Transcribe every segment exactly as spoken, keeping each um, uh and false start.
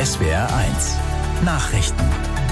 S W R eins Nachrichten.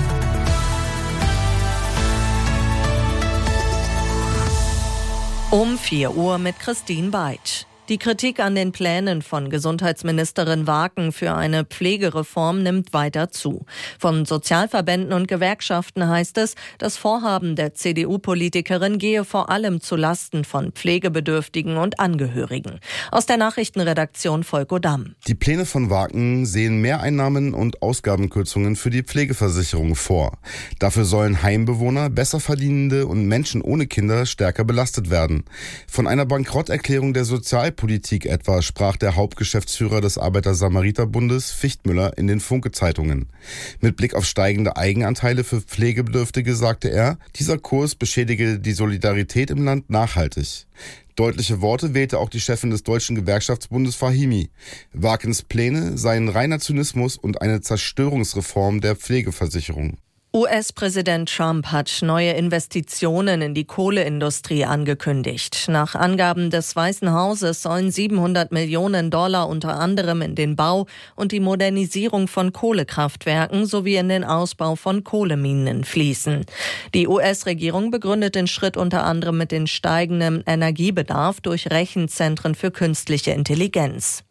Um vier Uhr mit Christine Beitsch. Die Kritik an den Plänen von Gesundheitsministerin Waken für eine Pflegereform nimmt weiter zu. Von Sozialverbänden und Gewerkschaften heißt es, das Vorhaben der C D U-Politikerin gehe vor allem zu Lasten von Pflegebedürftigen und Angehörigen. Aus der Nachrichtenredaktion Volko Damm. Die Pläne von Waken sehen Mehreinnahmen und Ausgabenkürzungen für die Pflegeversicherung vor. Dafür sollen Heimbewohner, Besserverdienende und Menschen ohne Kinder stärker belastet werden. Von einer Bankrotterklärung der Sozialpolitik Politik etwa sprach der Hauptgeschäftsführer des Arbeiter-Samariter-Bundes Fichtmüller in den Funke-Zeitungen. Mit Blick auf steigende Eigenanteile für Pflegebedürftige sagte er, dieser Kurs beschädige die Solidarität im Land nachhaltig. Deutliche Worte wählte auch die Chefin des Deutschen Gewerkschaftsbundes Fahimi. Wakens Pläne seien reiner Zynismus und eine Zerstörungsreform der Pflegeversicherung. U S-Präsident Trump hat neue Investitionen in die Kohleindustrie angekündigt. Nach Angaben des Weißen Hauses sollen siebenhundert Millionen Dollar unter anderem in den Bau und die Modernisierung von Kohlekraftwerken sowie in den Ausbau von Kohleminen fließen. Die U S-Regierung begründet den Schritt unter anderem mit dem steigenden Energiebedarf durch Rechenzentren für künstliche Intelligenz.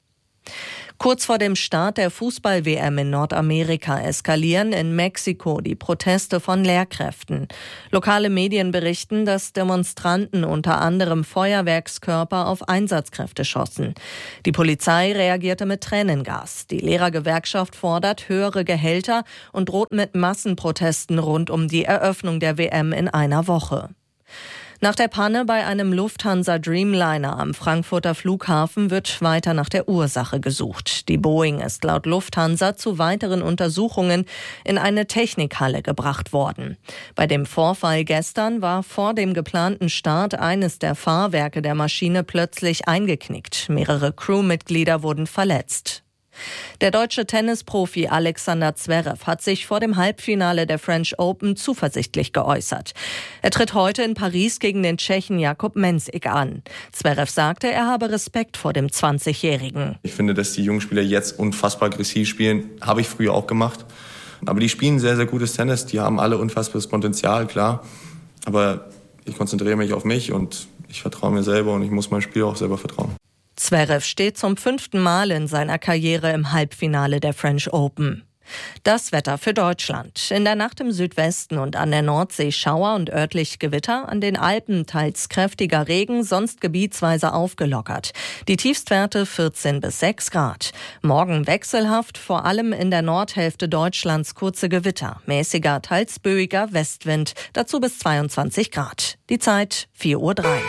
Kurz vor dem Start der Fußball-W M in Nordamerika eskalieren in Mexiko die Proteste von Lehrkräften. Lokale Medien berichten, dass Demonstranten unter anderem Feuerwerkskörper auf Einsatzkräfte schossen. Die Polizei reagierte mit Tränengas. Die Lehrergewerkschaft fordert höhere Gehälter und droht mit Massenprotesten rund um die Eröffnung der W M in einer Woche. Nach der Panne bei einem Lufthansa Dreamliner am Frankfurter Flughafen wird weiter nach der Ursache gesucht. Die Boeing ist laut Lufthansa zu weiteren Untersuchungen in eine Technikhalle gebracht worden. Bei dem Vorfall gestern war vor dem geplanten Start eines der Fahrwerke der Maschine plötzlich eingeknickt. Mehrere Crewmitglieder wurden verletzt. Der deutsche Tennisprofi Alexander Zverev hat sich vor dem Halbfinale der French Open zuversichtlich geäußert. Er tritt heute in Paris gegen den Tschechen Jakub Mensik an. Zverev sagte, er habe Respekt vor dem zwanzigjährigen. Ich finde, dass die jungen Spieler jetzt unfassbar aggressiv spielen. Habe ich früher auch gemacht. Aber die spielen sehr, sehr gutes Tennis. Die haben alle unfassbares Potenzial, klar. Aber ich konzentriere mich auf mich und ich vertraue mir selber und ich muss meinem Spiel auch selber vertrauen. Zverev steht zum fünften Mal in seiner Karriere im Halbfinale der French Open. Das Wetter für Deutschland. In der Nacht im Südwesten und an der Nordsee Schauer und örtlich Gewitter, an den Alpen teils kräftiger Regen, sonst gebietsweise aufgelockert. Die Tiefstwerte vierzehn bis sechs Grad. Morgen wechselhaft, vor allem in der Nordhälfte Deutschlands kurze Gewitter. Mäßiger, teils böiger Westwind, dazu bis zweiundzwanzig Grad. Die Zeit vier Uhr drei.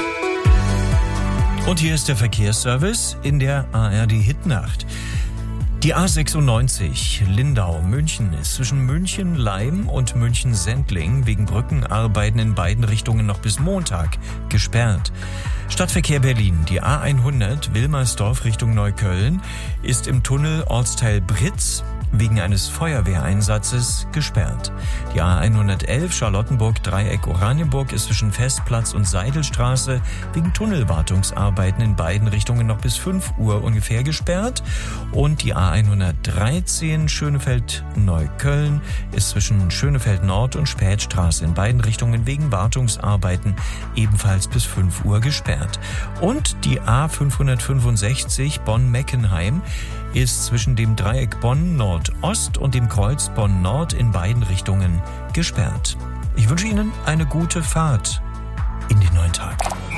Und hier ist der Verkehrsservice in der A R D-Hitnacht. Die A sechsundneunzig Lindau-München ist zwischen München-Leim und München-Sendling wegen Brückenarbeiten in beiden Richtungen noch bis Montag gesperrt. Stadtverkehr Berlin. Die A hundert Wilmersdorf Richtung Neukölln ist im Tunnel Ortsteil Britz wegen eines Feuerwehreinsatzes gesperrt. Die A hundertelf Charlottenburg-Dreieck Oranienburg ist zwischen Festplatz und Seidelstraße wegen Tunnelwartungsarbeiten in beiden Richtungen noch bis fünf Uhr ungefähr gesperrt. Und die A hundertdreizehn Schönefeld-Neukölln ist zwischen Schönefeld Nord und Spätstraße in beiden Richtungen wegen Wartungsarbeiten ebenfalls bis fünf Uhr gesperrt. Und die A fünfhundertfünfundsechzig Bonn-Meckenheim ist zwischen dem Dreieck Bonn Nordost und dem Kreuz Bonn Nord in beiden Richtungen gesperrt. Ich wünsche Ihnen eine gute Fahrt in den neuen Tag.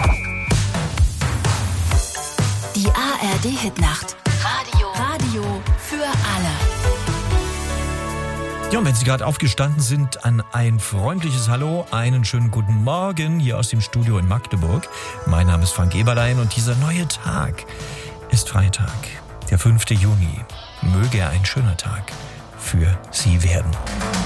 Die A R D-Hitnacht. Radio. Radio für alle. Ja, und wenn Sie gerade aufgestanden sind, an ein freundliches Hallo, einen schönen guten Morgen hier aus dem Studio in Magdeburg. Mein Name ist Frank Eberlein und dieser neue Tag ist Freitag, der fünfte Juni. Möge er ein schöner Tag für Sie werden.